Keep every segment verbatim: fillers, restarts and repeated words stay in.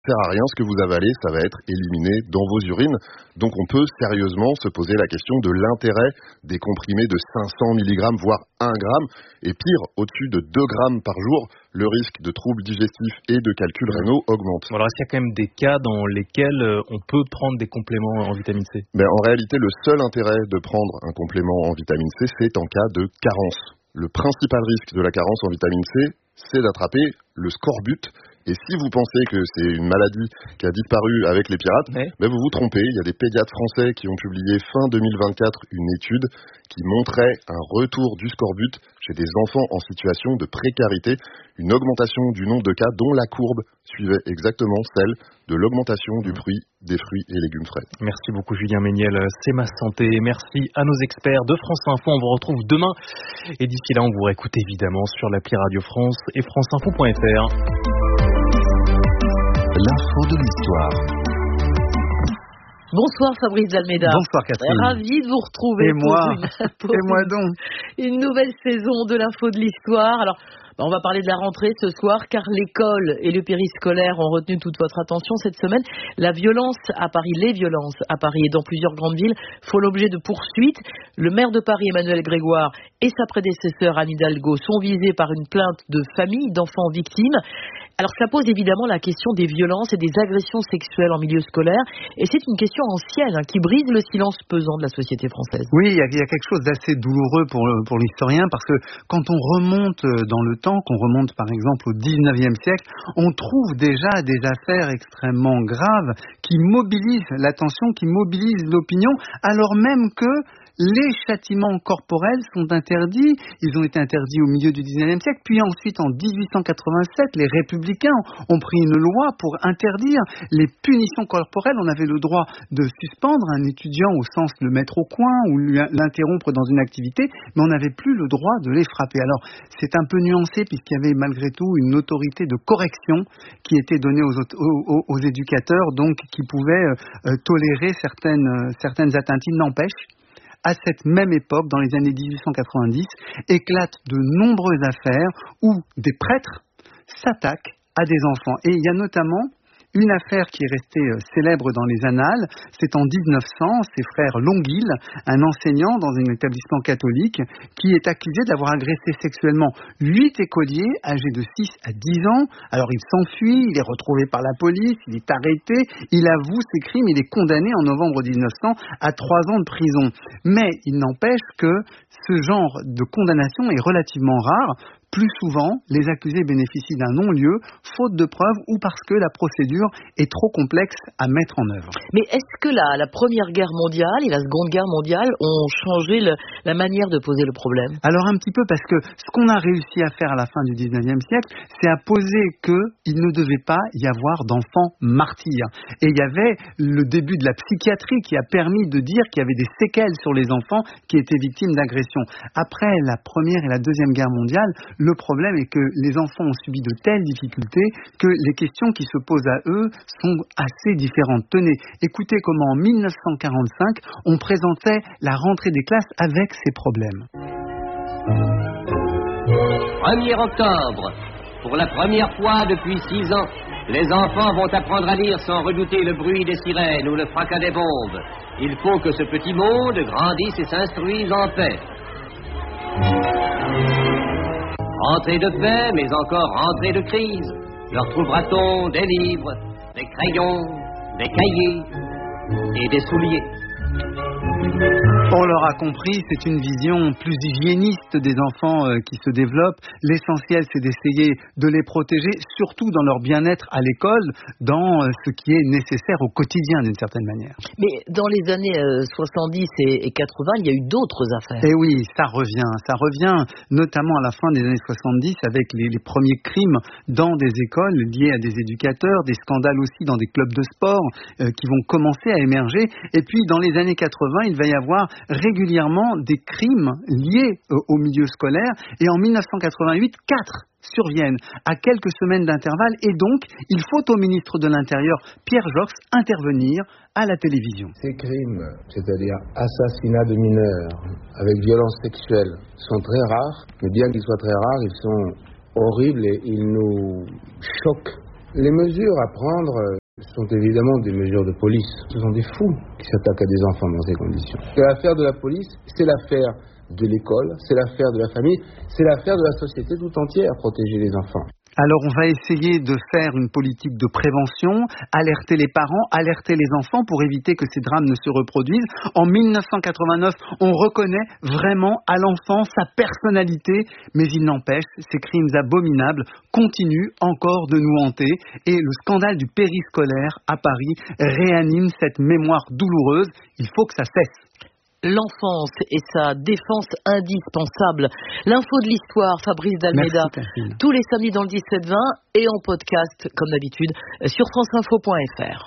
sert à rien, ce que vous avalez, ça va être éliminé dans vos urines. Donc on peut sérieusement se poser la question de l'intérêt des comprimés de cinq cents milligrammes, voire un gramme, et pire, au-dessus de deux grammes par jour, le risque de troubles digestifs et de calculs rénaux augmente. Alors est-ce qu'il y a quand même des cas dans lesquels on peut prendre des compléments en vitamine C ? Mais en réalité, le seul intérêt de prendre un complément en vitamine C, c'est en cas de carence. Le principal risque de la carence en vitamine C, c'est d'attraper le scorbut. Et si vous pensez que c'est une maladie qui a disparu avec les pirates, ouais. ben vous vous trompez. Il y a des pédiatres français qui ont publié fin deux mille vingt-quatre une étude qui montrait un retour du scorbut chez des enfants en situation de précarité, une augmentation du nombre de cas dont la courbe suivait exactement celle de l'augmentation du prix des fruits et légumes frais. Merci beaucoup Julien Méniel, c'est ma santé. Merci à nos experts de France Info. On vous retrouve demain. Et d'ici là, on vous réécoute évidemment sur l'appli Radio France et franceinfo point f r. L'info de l'histoire. Bonsoir Fabrice Dalméda. Bonsoir Catherine. Ravi de vous retrouver et pour, moi. une, pour et moi une, donc. une nouvelle saison de l'info de l'histoire. Alors, bah, on va parler de la rentrée ce soir car l'école et le périscolaire ont retenu toute votre attention cette semaine. La violence à Paris, les violences à Paris et dans plusieurs grandes villes font l'objet de poursuites. Le maire de Paris, Emmanuel Grégoire, et sa prédécesseur Anne Hidalgo sont visés par une plainte de familles d'enfants victimes. Alors ça pose évidemment la question des violences et des agressions sexuelles en milieu scolaire et c'est une question ancienne hein, qui brise le silence pesant de la société française. Oui, il y a, il y a quelque chose d'assez douloureux pour, pour l'historien parce que quand on remonte dans le temps, qu'on remonte par exemple au dix-neuvième siècle, on trouve déjà des affaires extrêmement graves qui mobilisent l'attention, qui mobilisent l'opinion, alors même que les châtiments corporels sont interdits. Ils ont été interdits au milieu du dix-neuvième siècle. Puis ensuite, en dix-huit cent quatre-vingt-sept, les républicains ont pris une loi pour interdire les punitions corporelles. On avait le droit de suspendre un étudiant au sens de le mettre au coin ou l'interrompre dans une activité, mais on n'avait plus le droit de les frapper. Alors, c'est un peu nuancé puisqu'il y avait malgré tout une autorité de correction qui était donnée aux, aux, aux éducateurs, donc qui pouvaient euh, tolérer certaines, euh, certaines atteintes. Il n'empêche, à cette même époque, dans les années dix-huit cent quatre-vingt-dix, éclatent de nombreuses affaires où des prêtres s'attaquent à des enfants. Et il y a notamment une affaire qui est restée célèbre dans les annales, c'est en dix-neuf cents, ses frères Longuil, un enseignant dans un établissement catholique, qui est accusé d'avoir agressé sexuellement huit écoliers âgés de six à dix ans. Alors il s'enfuit, il est retrouvé par la police, il est arrêté, il avoue ses crimes, il est condamné en novembre dix-neuf cents à trois ans de prison. Mais il n'empêche que ce genre de condamnation est relativement rare. Plus souvent, les accusés bénéficient d'un non-lieu, faute de preuves ou parce que la procédure est trop complexe à mettre en œuvre. Mais est-ce que la, la Première Guerre mondiale et la Seconde Guerre mondiale ont changé le, la manière de poser le problème ? Alors un petit peu, parce que ce qu'on a réussi à faire à la fin du dix-neuvième siècle, c'est à poser qu'il ne devait pas y avoir d'enfants martyrs. Et il y avait le début de la psychiatrie qui a permis de dire qu'il y avait des séquelles sur les enfants qui étaient victimes d'agressions. Après la Première et la Deuxième Guerre mondiale, le problème est que les enfants ont subi de telles difficultés que les questions qui se posent à eux sont assez différentes. Tenez, écoutez comment en dix-neuf cent quarante-cinq, on présentait la rentrée des classes avec ces problèmes. premier octobre, pour la première fois depuis six ans, les enfants vont apprendre à lire sans redouter le bruit des sirènes ou le fracas des bombes. Il faut que ce petit monde grandisse et s'instruise en paix. Rentrée de paix, mais encore rentrée de crise. Leur trouvera-t-on des livres, des crayons, des cahiers et des souliers. On l'aura compris, c'est une vision plus hygiéniste des enfants euh, qui se développe. L'essentiel, c'est d'essayer de les protéger, surtout dans leur bien-être à l'école, dans euh, ce qui est nécessaire au quotidien d'une certaine manière. Mais dans les années euh, soixante-dix et, et quatre-vingts, il y a eu d'autres affaires. Et oui, ça revient. Ça revient notamment à la fin des années soixante-dix avec les, les premiers crimes dans des écoles liés à des éducateurs, des scandales aussi dans des clubs de sport euh, qui vont commencer à émerger. Et puis dans les années quatre-vingts, il va y avoir régulièrement des crimes liés euh, au milieu scolaire. Et en dix-neuf cent quatre-vingt-huit, quatre surviennent à quelques semaines d'intervalle. Et donc, il faut au ministre de l'Intérieur, Pierre Joxe, intervenir à la télévision. Ces crimes, c'est-à-dire assassinat de mineurs avec violence sexuelle, sont très rares. Mais bien qu'ils soient très rares, ils sont horribles et ils nous choquent Les mesures à prendre sont évidemment des mesures de police. Ce sont des fous qui s'attaquent à des enfants dans ces conditions. C'est l'affaire de la police, c'est l'affaire de l'école, c'est l'affaire de la famille, c'est l'affaire de la société tout entière, protéger les enfants. Alors on va essayer de faire une politique de prévention, alerter les parents, alerter les enfants pour éviter que ces drames ne se reproduisent. En mille neuf cent quatre-vingt-neuf, on reconnaît vraiment à l'enfant sa personnalité, mais il n'empêche, ces crimes abominables continuent encore de nous hanter et le scandale du périscolaire à Paris réanime cette mémoire douloureuse. Il faut que ça cesse. L'enfance et sa défense indispensable. L'info de l'histoire, Fabrice d'Almeida, tous les samedis dans le dix-sept vingt et en podcast, comme d'habitude, sur franceinfo point f r.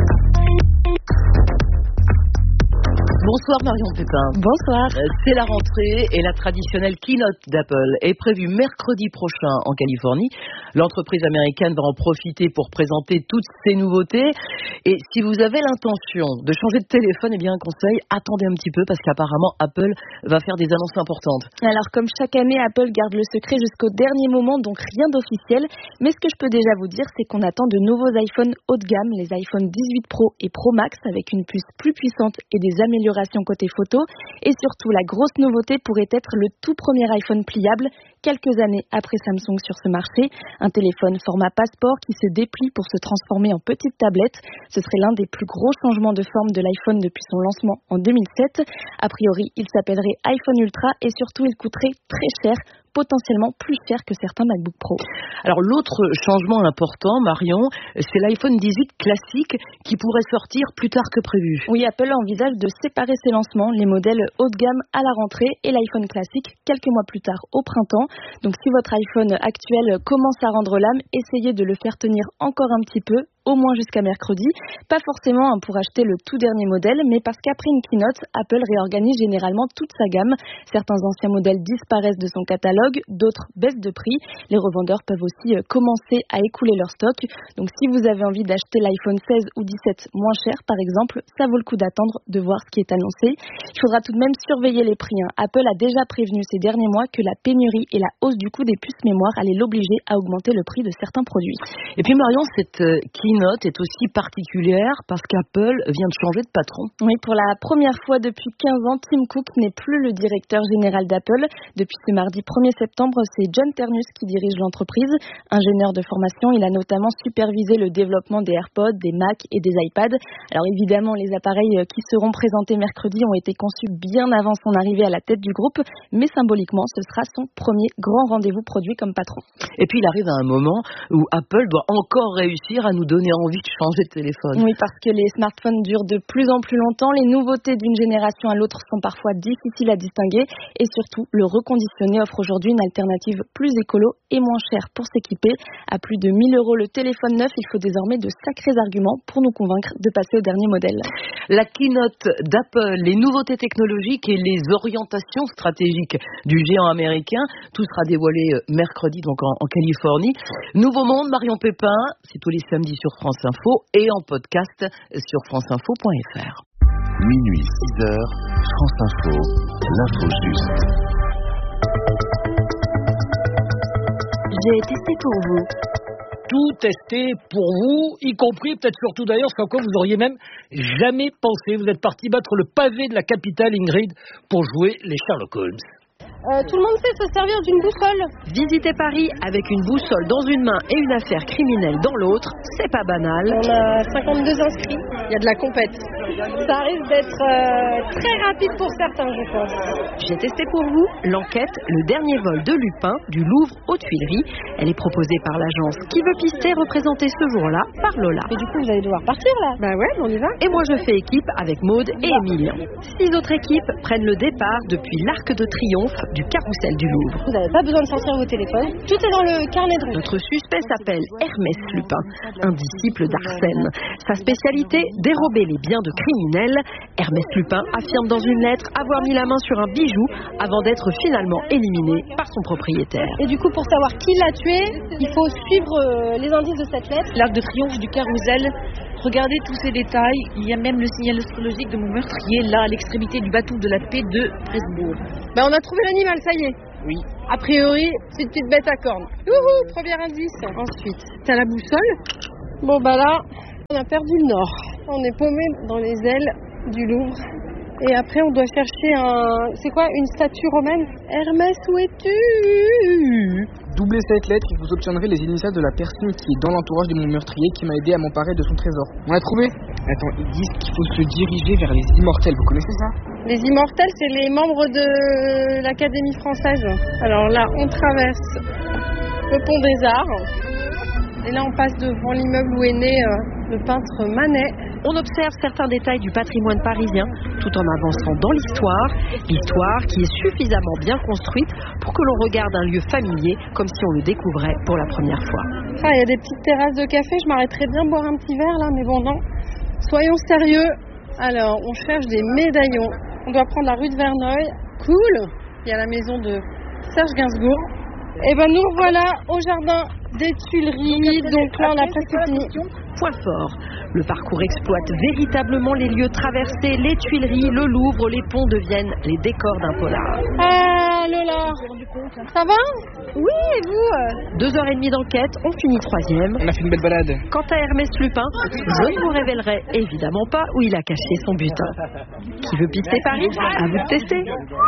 Bonsoir Marion Pépin. Bonsoir. C'est la rentrée et la traditionnelle keynote d'Apple est prévue mercredi prochain en Californie. L'entreprise américaine va en profiter pour présenter toutes ses nouveautés. Et si vous avez l'intention de changer de téléphone, eh bien un conseil, attendez un petit peu parce qu'apparemment Apple va faire des annonces importantes. Alors comme chaque année, Apple garde le secret jusqu'au dernier moment, donc rien d'officiel. Mais ce que je peux déjà vous dire, c'est qu'on attend de nouveaux iPhones haut de gamme, les iPhone dix-huit Pro et Pro Max avec une puce plus puissante et des améliorations côté photo. Et surtout, la grosse nouveauté pourrait être le tout premier iPhone pliable, quelques années après Samsung sur ce marché. Un téléphone format passeport qui se déplie pour se transformer en petite tablette. Ce serait l'un des plus gros changements de forme de l'iPhone depuis son lancement en deux mille sept. A priori, il s'appellerait iPhone Ultra et surtout, il coûterait très cher, potentiellement plus cher que certains MacBook Pro. Alors l'autre changement important, Marion, c'est l'iPhone dix-huit classique qui pourrait sortir plus tard que prévu. Oui, Apple envisage de séparer ses lancements, les modèles haut de gamme à la rentrée et l'iPhone classique quelques mois plus tard au printemps. Donc si votre iPhone actuel commence à rendre l'âme, essayez de le faire tenir encore un petit peu, au moins jusqu'à mercredi. Pas forcément hein, pour acheter le tout dernier modèle, mais parce qu'après une keynote, Apple réorganise généralement toute sa gamme. Certains anciens modèles disparaissent de son catalogue, d'autres baissent de prix. Les revendeurs peuvent aussi euh, commencer à écouler leur stock. Donc si vous avez envie d'acheter l'iPhone seize ou dix-sept moins cher, par exemple, ça vaut le coup d'attendre de voir ce qui est annoncé. Il faudra tout de même surveiller les prix. Hein. Apple a déjà prévenu ces derniers mois que la pénurie et la hausse du coût des puces mémoire allaient l'obliger à augmenter le prix de certains produits. Et puis Marion, cette euh, keynote est aussi particulière parce qu'Apple vient de changer de patron. Oui, pour la première fois depuis quinze ans, Tim Cook n'est plus le directeur général d'Apple. Depuis ce mardi premier septembre, c'est John Ternus qui dirige l'entreprise. Ingénieur de formation, il a notamment supervisé le développement des AirPods, des Mac et des iPads. Alors évidemment, les appareils qui seront présentés mercredi ont été conçus bien avant son arrivée à la tête du groupe, mais symboliquement, ce sera son premier grand rendez-vous produit comme patron. Et puis il arrive à un moment où Apple doit encore réussir à nous donner envie de changer de téléphone. Oui, parce que les smartphones durent de plus en plus longtemps, les nouveautés d'une génération à l'autre sont parfois difficiles à distinguer et surtout, le reconditionné offre aujourd'hui une alternative plus écolo et moins chère pour s'équiper. À plus de mille euros le téléphone neuf, il faut désormais de sacrés arguments pour nous convaincre de passer au dernier modèle. La keynote d'Apple, les nouveautés technologiques et les orientations stratégiques du géant américain, tout sera dévoilé mercredi donc en, en Californie. Nouveau monde, Marion Pépin, c'est tous les samedis sur France Info et en podcast sur franceinfo point f r. Minuit six heures, France Info, l'info juste. J'ai testé pour vous. Tout testé pour vous, y compris peut-être surtout d'ailleurs, ce qu'à quoi vous auriez même jamais pensé. Vous êtes parti battre le pavé de la capitale, Ingrid, pour jouer les Sherlock Holmes. Euh, tout le monde sait se servir d'une boussole. Visiter Paris avec une boussole dans une main et une affaire criminelle dans l'autre, c'est pas banal. On a cinquante-deux inscrits, il y a de la compète. Ça risque d'être euh, très rapide pour certains, je pense. J'ai testé pour vous l'enquête Le dernier vol de Lupin du Louvre aux Tuileries. Elle est proposée par l'agence Qui veut pister, représentée ce jour-là par Lola. Et du coup, vous allez devoir partir là. Bah ouais, on y va. Et moi, je fais équipe avec Maude et Émile. Six autres équipes prennent le départ depuis l'Arc de Triomphe du Carrousel du Louvre. Vous n'avez pas besoin de sortir vos téléphones. Tout est dans le carnet de route. Notre suspect s'appelle Hermès Lupin, un disciple d'Arsène. Sa spécialité, dérober les biens de criminels. Hermès Lupin affirme dans une lettre avoir mis la main sur un bijou avant d'être finalement éliminé par son propriétaire. Et du coup, pour savoir qui l'a tué, il faut suivre euh, les indices de cette lettre. L'Arc de Triomphe du Carrousel. Regardez tous ces détails. Il y a même le signal astrologique de mon meurtrier là à l'extrémité du bateau de la paix de Presbourg. Ben, on a trouvé l'animal, ça y est. Oui. A priori, c'est une petite bête à cornes. Youhou, premier indice. Ensuite, t'as la boussole. Bon bah là, on a perdu le nord. On est paumé dans les ailes du Louvre. Et après, on doit chercher un... C'est quoi, une statue romaine? Hermès, où es-tu? Doublez cette lettre et vous obtiendrez les initiales de la personne qui est dans l'entourage de mon meurtrier qui m'a aidé à m'emparer de son trésor. On l'a trouvé? Attends, ils disent qu'il faut se diriger vers les immortels. Vous connaissez ça? Les immortels, c'est les membres de l'Académie française. Alors là, on traverse le pont des Arts. Et là, on passe devant l'immeuble où est né euh, le peintre Manet. On observe certains détails du patrimoine parisien tout en avançant dans l'histoire. L'histoire qui est suffisamment bien construite pour que l'on regarde un lieu familier comme si on le découvrait pour la première fois. Ah, il y a des petites terrasses de café, je m'arrêterais bien boire un petit verre là, mais bon, non. Soyons sérieux. Alors, on cherche des médaillons. On doit prendre la rue de Verneuil. Cool. Il y a la maison de Serge Gainsbourg. Et ben nous revoilà au jardin des Tuileries. Donc là, on a presque fini. Point fort. Le parcours exploite véritablement les lieux traversés, les Tuileries, le Louvre, les ponts deviennent les décors d'un polar. Ah Lola, ça va? Oui, et vous? Deux heures et demie d'enquête, on finit troisième. On a fait une belle balade. Quant à Hermès Lupin, je ne vous révélerai évidemment pas où il a caché son butin. Qui veut pister Paris? À vous de tester.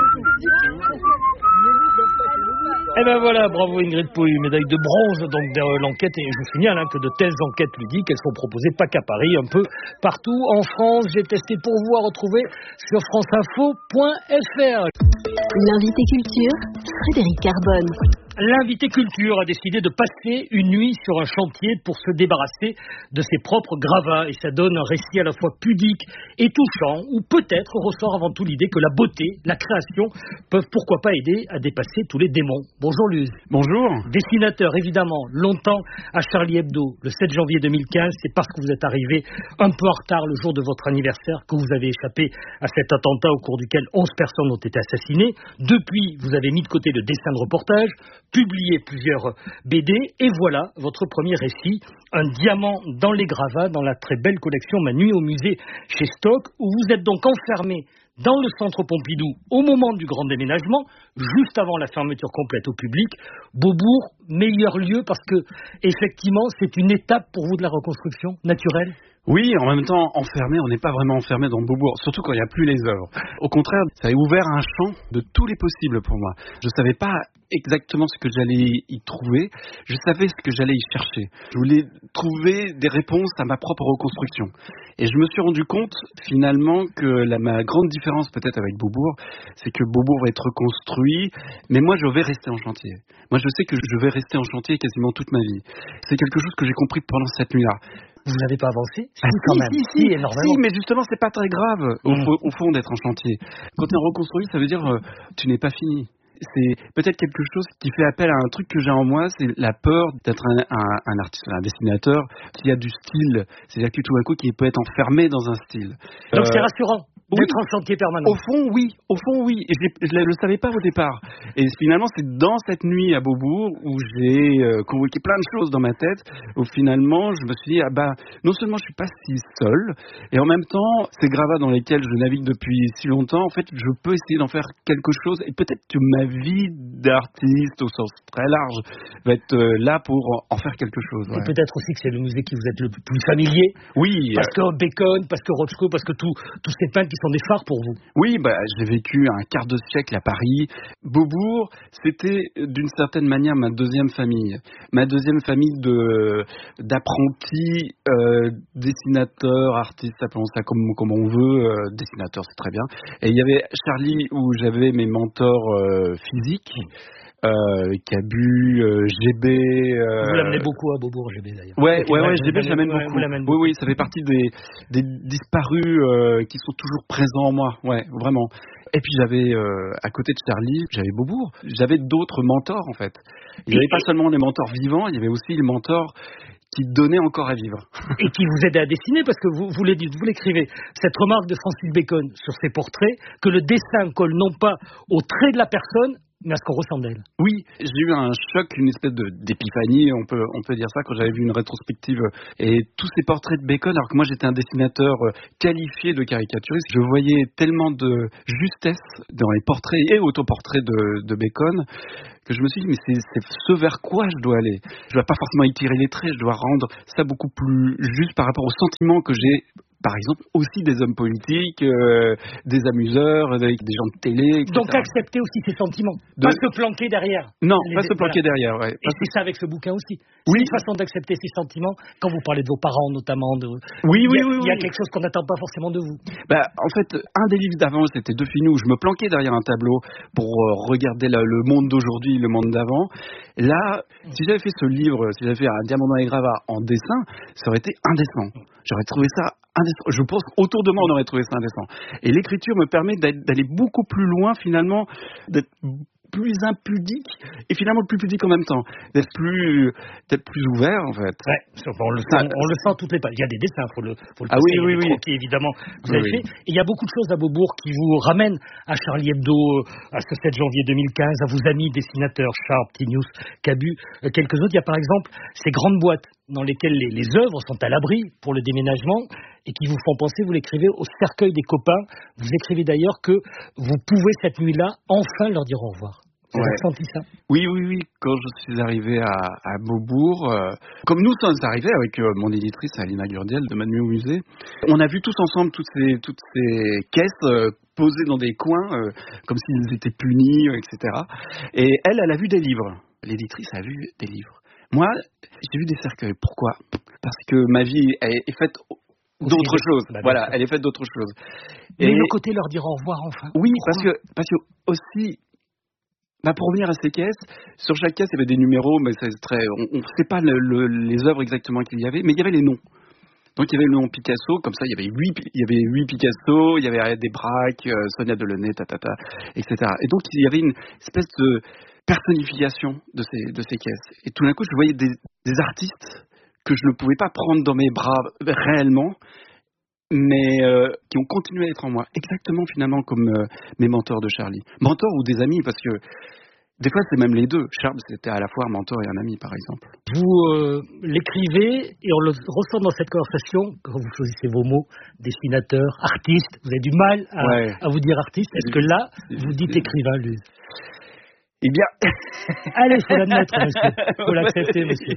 Eh ben voilà, bravo Ingrid Pouille, médaille de bronze donc de l'enquête. Et je vous signale hein, que de telles enquêtes ludiques, elles sont proposées pas qu'à Paris, un peu partout en France. J'ai testé pour vous à retrouver sur franceinfo point f r. L'invité culture, Frédéric Carbone. L'invité culture a décidé de passer une nuit sur un chantier pour se débarrasser de ses propres gravats. Et ça donne un récit à la fois pudique et touchant, où peut-être ressort avant tout l'idée que la beauté, la création, peuvent pourquoi pas aider à dépasser tous les démons. Bonjour Luz. Bonjour. Dessinateur évidemment, longtemps à Charlie Hebdo. Le sept janvier deux mille quinze, c'est parce que vous êtes arrivé un peu en retard le jour de votre anniversaire que vous avez échappé à cet attentat au cours duquel onze personnes ont été assassinées. Depuis, vous avez mis de côté le dessin de reportage, publié plusieurs B D, et voilà votre premier récit, un diamant dans les gravats, dans la très belle collection Ma nuit au musée chez Stock, où vous êtes donc enfermé dans le centre Pompidou au moment du grand déménagement, juste avant la fermeture complète au public. Beaubourg, meilleur lieu parce que, effectivement, c'est une étape pour vous de la reconstruction naturelle? Oui, en même temps, enfermé, on n'est pas vraiment enfermé dans Beaubourg, surtout quand il n'y a plus les œuvres. Au contraire, ça a ouvert un champ de tous les possibles pour moi. Je ne savais pas exactement ce que j'allais y trouver, je savais ce que j'allais y chercher. Je voulais trouver des réponses à ma propre reconstruction. Et je me suis rendu compte, finalement, que la, ma grande différence peut-être avec Beaubourg, c'est que Beaubourg va être reconstruit, mais moi je vais rester en chantier. Moi je sais que je vais rester en chantier quasiment toute ma vie. C'est quelque chose que j'ai compris pendant cette nuit-là. Vous n'avez pas avancé? Ah, si, quand si, même. Si, si, si, énormément. Si, mais justement, c'est pas très grave, au, mmh. au fond, d'être en chantier. Quand tu es reconstruit, ça veut dire euh, tu n'es pas fini. C'est peut-être quelque chose qui fait appel à un truc que j'ai en moi, c'est la peur d'être un, un, un artiste, un dessinateur qui a du style. C'est-à-dire que tout à coup, qui peut être enfermé dans un style. Donc euh, c'est rassurant d'être oui, en chantier permanent. Au fond, oui. Au fond, oui. Et je ne le savais pas au départ. Et finalement, c'est dans cette nuit à Beaubourg où j'ai euh, convoqué plein de choses dans ma tête, où finalement, je me suis dit, ah bah, non seulement je suis pas si seul, et en même temps, ces gravats dans lesquels je navigue depuis si longtemps, en fait, je peux essayer d'en faire quelque chose. Et peut-être que ma vie d'artiste, au sens très large, va être euh, là pour en faire quelque chose. Ouais. Et peut-être aussi que c'est le musée qui vous êtes le plus familier. Oui. Parce que Bacon, parce que Rothko, parce que tous ces peintres qui sont des phares pour vous. Oui, bah, j'ai vécu un quart de siècle à Paris. Beaubourg, c'était d'une certaine manière ma deuxième famille. Ma deuxième famille de, d'apprentis, euh, dessinateurs, artistes, appelons ça comme, comme on veut. Euh, dessinateurs, c'est très bien. Et il y avait Charlie, où j'avais mes mentors euh, physiques. Euh, Cabu, euh, G B. Euh... Vous l'amenez beaucoup à Beaubourg, G B d'ailleurs. Ouais, ouais, ouais, G B, je l'amène beaucoup. beaucoup. Oui, oui, ça fait partie des, des disparus euh, qui sont toujours présents en moi. Ouais, vraiment. Et puis j'avais, euh, à côté de Charlie, j'avais Beaubourg. J'avais d'autres mentors en fait. Il n'y avait pas seulement des mentors vivants, il y avait aussi les mentors qui donnaient encore à vivre. Et qui vous aidaient à dessiner, parce que vous, vous, vous l'écrivez, cette remarque de Francis Bacon sur ses portraits, que le dessin colle non pas aux traits de la personne, mais à ce qu'on ressent d'elle. Oui, j'ai eu un choc, une espèce de, d'épiphanie, on peut, on peut dire ça, quand j'avais vu une rétrospective et tous ces portraits de Bacon, alors que moi j'étais un dessinateur qualifié de caricaturiste, je voyais tellement de justesse dans les portraits et autoportraits de, de Bacon que je me suis dit, mais c'est, c'est ce vers quoi je dois aller. Je ne dois pas forcément étirer les traits, je dois rendre ça beaucoup plus juste par rapport aux sentiments que j'ai. Par exemple, aussi des hommes politiques, euh, des amuseurs, des, des gens de télé, et cetera. Donc accepter aussi ses sentiments, de... pas se planquer derrière. Non, les... pas se planquer voilà. derrière. Ouais. Et c'est ça avec ce bouquin aussi. Oui. C'est une façon d'accepter ses sentiments quand vous parlez de vos parents notamment. De... Oui, il y a, oui, oui. Il y a oui. quelque chose qu'on n'attend pas forcément de vous. Bah, en fait, un des livres d'avant, c'était De Finou, où je me planquais derrière un tableau pour euh, regarder la, le monde d'aujourd'hui, le monde d'avant. Là, mmh. si j'avais fait ce livre, si j'avais fait un Diamant dans les gravats en dessin, ça aurait été indécent. J'aurais trouvé ça indécent. Je pense qu'autour de moi, on aurait trouvé ça indécent. Et l'écriture me permet d'aller beaucoup plus loin, finalement, d'être plus impudique et finalement plus pudique en même temps, d'être plus, d'être plus ouvert en fait. Ouais, on le sent, on le sent toutes les pages. Il y a des dessins, faut le, faut le ah oui, oui, oui. croquis, évidemment, que vous avez oui, fait. Et il y a beaucoup de choses à Beaubourg qui vous ramènent à Charlie Hebdo, à ce sept janvier deux mille quinze, à vos amis dessinateurs, Sharp, Tinius, Cabu, euh, quelques autres. Il y a par exemple ces grandes boîtes dans lesquelles les, les œuvres sont à l'abri pour le déménagement et qui vous font penser, vous l'écrivez, au cercueil des copains. Vous écrivez d'ailleurs que vous pouvez cette nuit-là enfin leur dire au revoir. Vous avez ouais. senti ça ? Oui, oui, oui. Quand je suis arrivé à, à Beaubourg, euh, comme nous sommes arrivés avec euh, mon éditrice Alina Gurdiel de Manu au musée, on a vu tous ensemble toutes ces, toutes ces caisses euh, posées dans des coins, euh, comme s'ils étaient punis, euh, et cetera. Et elle, elle a vu des livres. L'éditrice a vu des livres. Moi, j'ai vu des cercueils. Pourquoi ? Parce que ma vie est, est faite d'autres choses. Bah, voilà, elle est faite d'autres choses. Mais Et le côté leur dire au revoir enfin. Oui, parce que, parce que aussi... Bah pour revenir à ces caisses, sur chaque caisse il y avait des numéros, mais c'est très, on ne sait pas le, le, les œuvres exactement qu'il y avait, mais il y avait les noms. Donc il y avait le nom Picasso, comme ça il y avait huit, il y avait huit Picasso, il y avait des Braque, euh, Sonia Delaunay, tatata, et cetera. Et donc il y avait une espèce de personnification de ces, de ces caisses. Et tout d'un coup je voyais des, des artistes que je ne pouvais pas prendre dans mes bras réellement, mais euh, qui ont continué à être en moi, exactement finalement comme euh, mes mentors de Charlie. Mentors ou des amis, parce que des fois c'est même les deux. Charles c'était à la fois un mentor et un ami par exemple. Vous euh, l'écrivez et on le ressent dans cette conversation, quand vous choisissez vos mots, dessinateur, artiste, vous avez du mal à, ouais. à vous dire artiste. Est-ce que là, vous dites écrivain, lui ? Eh bien... Allez, il faut l'admettre, monsieur. Il faut l'accepter, monsieur.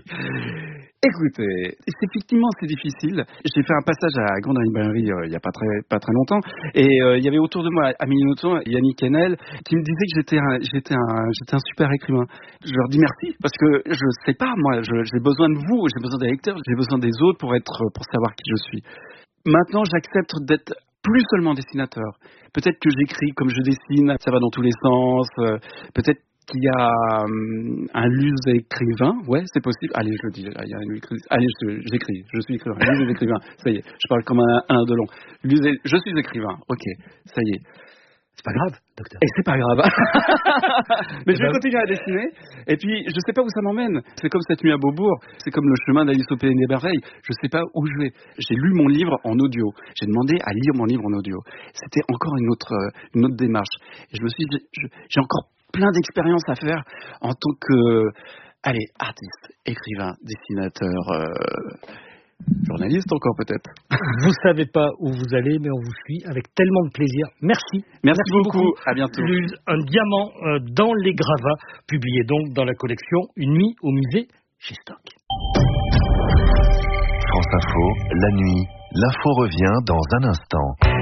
Écoutez, c'est, effectivement, c'est difficile. J'ai fait un passage à Grande Librairie euh, il n'y a pas très, pas très longtemps. Et euh, il y avait autour de moi Amélie Nothomb et Yannick Kennel qui me disaient que j'étais un, j'étais, un, j'étais un super écrivain. Je leur dis merci parce que je ne sais pas, moi, je, j'ai besoin de vous, j'ai besoin des lecteurs, j'ai besoin des autres pour, être, pour savoir qui je suis. Maintenant, j'accepte d'être plus seulement dessinateur. Peut-être que j'écris comme je dessine, ça va dans tous les sens. Euh, peut-être qu'il y a um, un luz écrivain, ouais, c'est possible. Allez, je le dis, il y a une écri... Allez, je, j'écris, je suis écrivain, luz écrivain, ça y est, je parle comme un, un de long. Luz, je suis écrivain, ok, ça y est. C'est pas grave, docteur. Et c'est pas grave. Mais je vais continuer à dessiner. Et puis, je sais pas où ça m'emmène. C'est comme cette nuit à Beaubourg. C'est comme le chemin d'Alice au Pays des Merveilles. Je sais pas où je vais. J'ai lu mon livre en audio. J'ai demandé à lire mon livre en audio. C'était encore une autre, une autre démarche. Et je me suis dit, je, j'ai encore plein d'expériences à faire en tant que, allez, artiste, écrivain, dessinateur, euh, journaliste encore peut-être. Vous savez pas où vous allez, mais on vous suit avec tellement de plaisir. Merci. Merci, Merci beaucoup. beaucoup. À bientôt. Luz, un diamant euh, dans les gravats, publié donc dans la collection Une nuit au musée chez Stock. France Info, la nuit, l'info revient dans un instant.